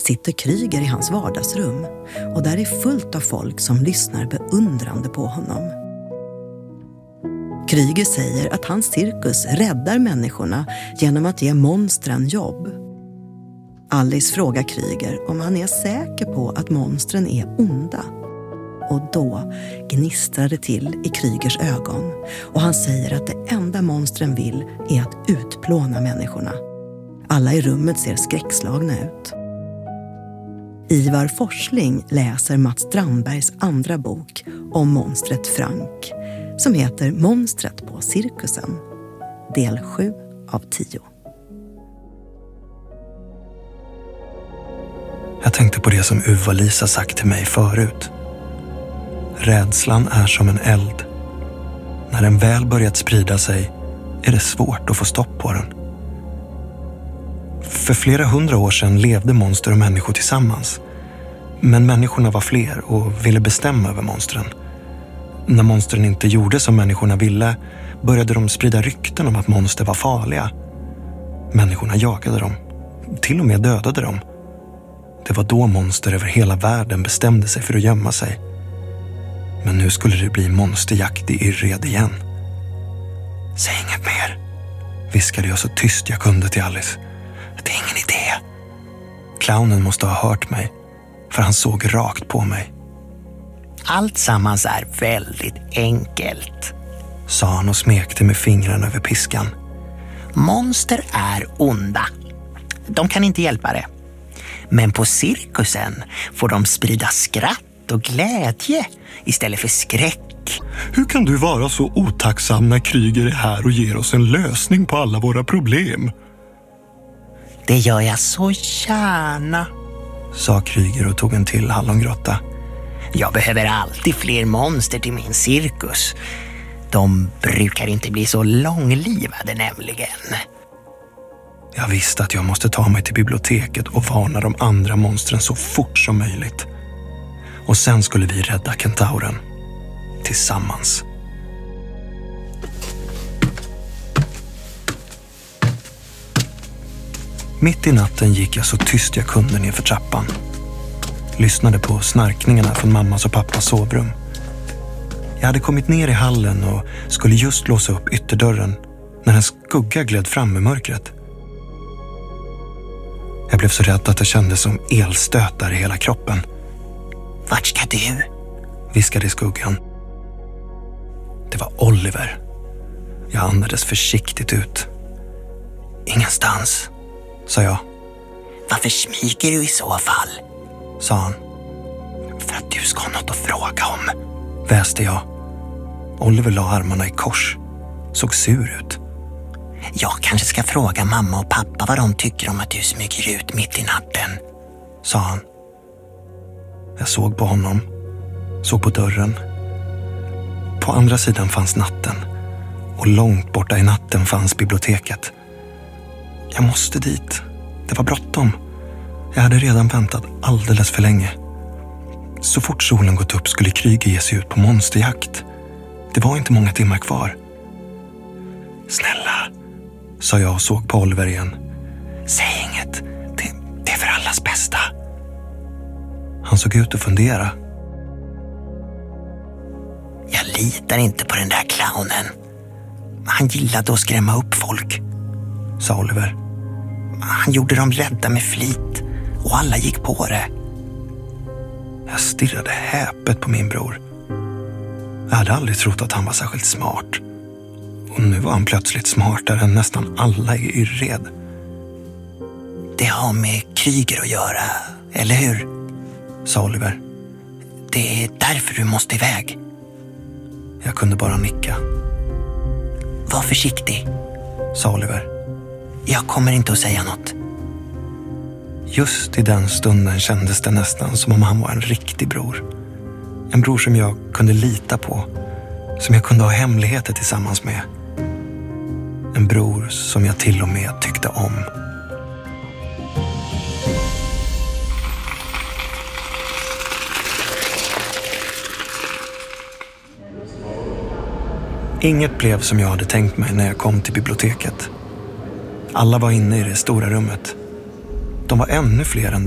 sitter Kryger i hans vardagsrum och där är fullt av folk som lyssnar beundrande på honom. Kryger säger att hans cirkus räddar människorna genom att ge monstren jobb. Alice frågar Kryger om han är säker på att monstren är onda. Och då gnistrar det till i Krygers ögon och han säger att det enda monstren vill är att utplåna människorna. Alla i rummet ser skräckslagna ut. Ivar Forsling läser Mats Strandbergs andra bok om monstret Frank som heter Monstret på cirkusen. Del 7 av 10. Jag tänkte på det som Uva-Lisa sagt till mig förut. Rädslan är som en eld. När den väl börjat sprida sig är det svårt att få stopp på den. För flera 100 år sedan levde monster och människor tillsammans. Men människorna var fler och ville bestämma över monstren. När monstren inte gjorde som människorna ville började de sprida rykten om att monster var farliga. Människorna jagade dem, till och med dödade dem. Det var då monster över hela världen bestämde sig för att gömma sig. Men nu skulle det bli monsterjakt i Yrred igen. Säg inget mer, viskade jag så tyst jag kunde till Alice. Det är ingen idé. Clownen måste ha hört mig, för han såg rakt på mig. Allt sammans är väldigt enkelt, sa han och smekte med fingrarna över piskan. Monster är onda. De kan inte hjälpa det. Men på cirkusen får de sprida skratt och glädje istället för skräck. Hur kan du vara så otacksam när Kryger är här och ger oss en lösning på alla våra problem? Det gör jag så gärna, sa Kryger och tog en till hallongrotta. Jag behöver alltid fler monster till min cirkus. De brukar inte bli så långlivade nämligen. Jag visste att jag måste ta mig till biblioteket och varna de andra monstren så fort som möjligt. Och sen skulle vi rädda kentauren. Tillsammans. Mitt i natten gick jag så tyst jag kunde ner för trappan. Lyssnade på snarkningarna från mammas och pappas sovrum. Jag hade kommit ner i hallen och skulle just låsa upp ytterdörren när en skugga gled fram i mörkret. Jag blev så rädd att det kändes som elstötar i hela kroppen. Vart ska du? Viskade skuggan. Det var Oliver. Jag andades försiktigt ut. Ingenstans, sa jag. Varför smyger du i så fall? Sa han. För att du ska ha något att fråga om, väste jag. Oliver la armarna i kors. Såg sur ut. Jag kanske ska fråga mamma och pappa vad de tycker om att du smyger ut mitt i natten, sa han. Jag såg på honom. Såg på dörren. På andra sidan fanns natten. Och långt borta i natten fanns biblioteket. Jag måste dit. Det var bråttom. Jag hade redan väntat alldeles för länge. Så fort solen gått upp skulle Kryger ge sig ut på monsterjakt. Det var inte många timmar kvar. Snälla, sa jag och såg på Oliver igen. Säg inget. Det är för allas bästa. Han såg ut att fundera. Jag litar inte på den där clownen. Han gillade att skrämma upp folk, sa Oliver. Han gjorde dem rädda med flit och alla gick på det. Jag stirrade häpet på min bror. Jag hade aldrig trott att han var särskilt smart. Och nu var han plötsligt smartare än nästan alla i Yrred. Det har med Kryger att göra, eller hur? Sa Oliver. Det är därför du måste iväg. Jag kunde bara nicka. Var försiktig, sa Oliver. Jag kommer inte att säga något. Just i den stunden kändes det nästan som om han var en riktig bror. En bror som jag kunde lita på. Som jag kunde ha hemligheter tillsammans med. En bror som jag till och med tyckte om. Inget blev som jag hade tänkt mig när jag kom till biblioteket. Alla var inne i det stora rummet. De var ännu fler än